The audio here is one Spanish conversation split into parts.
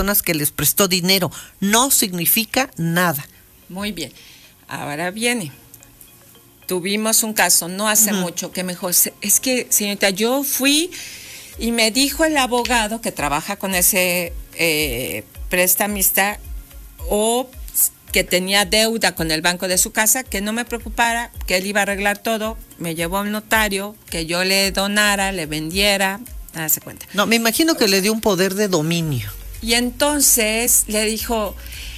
personas que les prestó dinero. No significa nada. Muy bien. Ahora viene. Tuvimos un caso no hace mucho que me dijo, es que, señorita, yo fui y me dijo el abogado que trabaja con ese prestamista o que tenía deuda con el banco de su casa, que no me preocupara, que él iba a arreglar todo, me llevó a un notario, que yo le donara, le vendiera, nada se cuenta. No, me imagino que le dio un poder de dominio. Y entonces le dijo,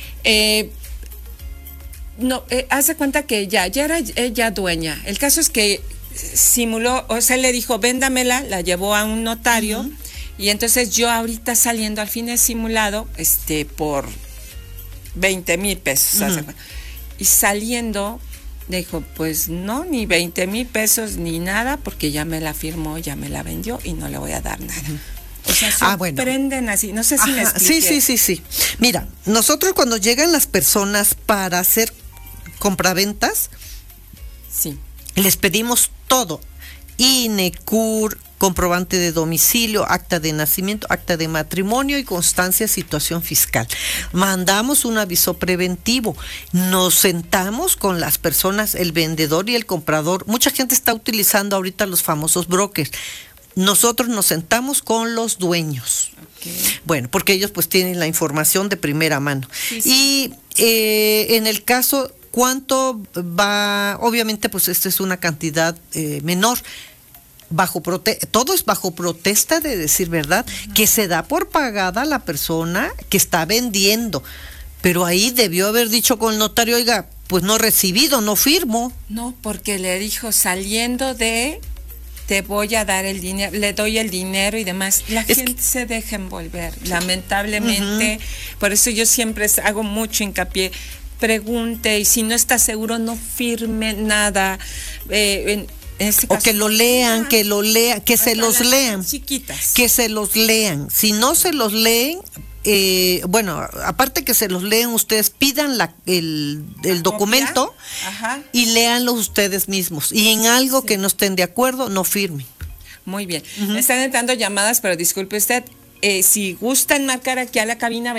hace cuenta que ya era ella dueña. El caso es que simuló, o sea, le dijo, véndamela, la llevó a un notario, y entonces yo ahorita saliendo al fin he simulado, por 20,000 pesos. Y saliendo, dijo, pues no, ni 20,000 pesos ni nada, porque ya me la firmó, ya me la vendió y no le voy a dar nada. O sea, se prenden así, no sé si me expliqué. Sí. Mira, nosotros cuando llegan las personas para hacer compraventas, sí, les pedimos todo: INE, CUR, comprobante de domicilio, acta de nacimiento, acta de matrimonio y constancia de situación fiscal. Mandamos un aviso preventivo, nos sentamos con las personas, el vendedor y el comprador. Mucha gente está utilizando ahorita los famosos brokers. Nosotros nos sentamos con los dueños. Okay. Bueno, porque ellos pues tienen la información de primera mano. Sí. Y en el caso, ¿cuánto va? Obviamente pues esta es una cantidad menor. Todo es bajo protesta de decir verdad, que se da por pagada la persona que está vendiendo. Pero ahí debió haber dicho con el notario, oiga, pues no he recibido, no firmo. No, porque le dijo saliendo de... te voy a dar el dinero, le doy el dinero y demás. La gente se deja envolver, lamentablemente. Por eso yo siempre hago mucho hincapié. Pregunte, y si no está seguro, no firme nada. O que lo lean, que se los lean. Chiquitas. Que se los lean. Si no se los leen, bueno, aparte que se los leen ustedes, pidan el documento y léanlo ustedes mismos. Y en algo que no estén de acuerdo, no firmen. Muy bien. Me están entrando llamadas, pero disculpe usted. Si gustan marcar aquí a la cabina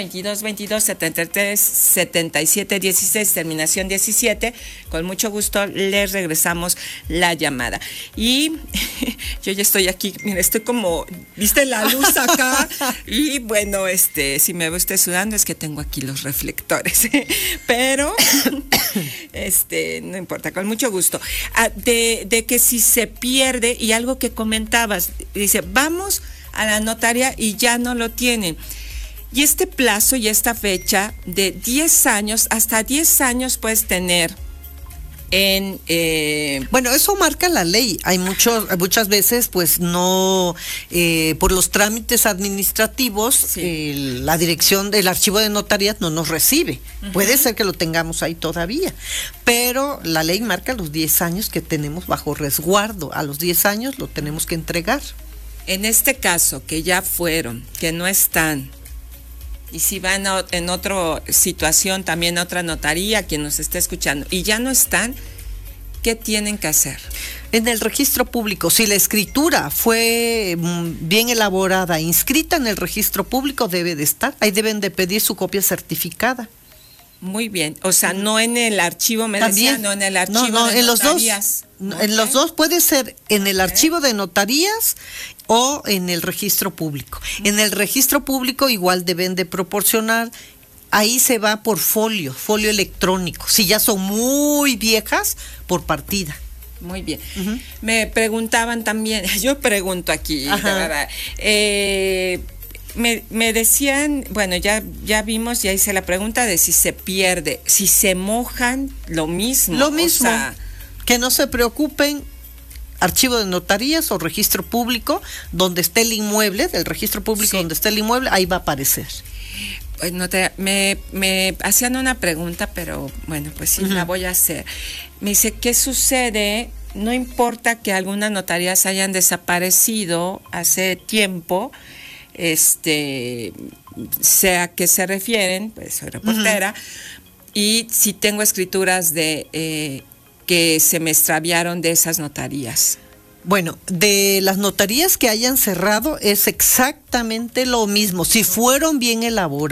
2222-73-77-16, terminación 17, con mucho gusto les regresamos la llamada. Y yo ya estoy aquí, mira, estoy como, ¿viste la luz acá? Y bueno, si me ve usted sudando es que tengo aquí los reflectores, pero no importa, con mucho gusto. De que si se pierde, y algo que comentabas, dice, vamos a la notaria y ya no lo tienen. Y este plazo y esta fecha de 10 años, hasta 10 años puedes tener en... Bueno, eso marca la ley. Hay muchas veces, pues no, por los trámites administrativos, la dirección del archivo de notarías no nos recibe. Puede ser que lo tengamos ahí todavía, pero la ley marca los 10 años que tenemos bajo resguardo. A los 10 años lo tenemos que entregar. En este caso, que ya fueron, que no están, y si van en otra situación, también a otra notaría, quien nos esté escuchando, y ya no están, ¿qué tienen que hacer? En el registro público, si la escritura fue bien elaborada, inscrita en el registro público, debe de estar. Ahí deben de pedir su copia certificada. Muy bien, o sea, no en el archivo, no en el archivo de en notarías. En los dos puede ser en el archivo de notarías o en el registro público. En el registro público igual deben de proporcionar, ahí se va por folio electrónico. Si ya son muy viejas, por partida. Muy bien. Me preguntaban también, yo pregunto aquí, de verdad, me decían, bueno, ya vimos, ya hice la pregunta de si se pierde, si se mojan, lo mismo. Lo mismo, o sea, que no se preocupen, archivo de notarías o registro público, donde esté el inmueble, del registro público donde esté el inmueble, ahí va a aparecer. Pues me hacían una pregunta, pero bueno, pues sí, la voy a hacer. Me dice, ¿qué sucede? No importa que algunas notarías hayan desaparecido hace tiempo, sea a qué se refieren, pues soy reportera, y si tengo escrituras de que se me extraviaron de esas notarías. Bueno, de las notarías que hayan cerrado es exactamente lo mismo. Si fueron bien elaboradas,